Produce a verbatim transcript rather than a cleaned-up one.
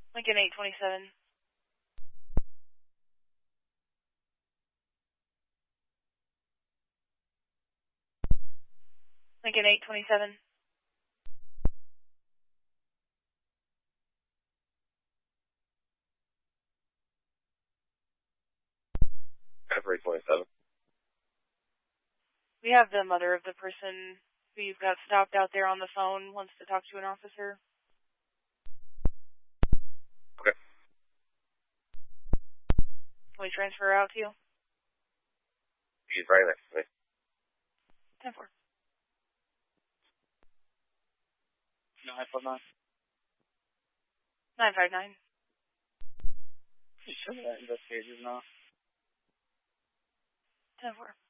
Lincoln eight twenty-seven. Lincoln eight twenty-seven. February twenty-seven. We have the mother of the person who you've got stopped out there on the phone, wants to talk to an officer. Okay. Can we transfer her out to you? She's right next to me. ten four. nine five nine. nine five nine. You sure that investigators now? ten four.